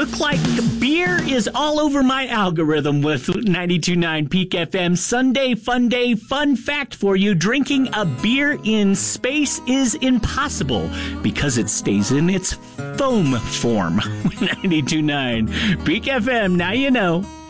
Look like beer is all over my algorithm with 92.9 Peak FM. Sunday Fun Day fun fact for you. Drinking a beer in space is impossible because it stays in its foam form. 92.9 Peak FM. Now you know.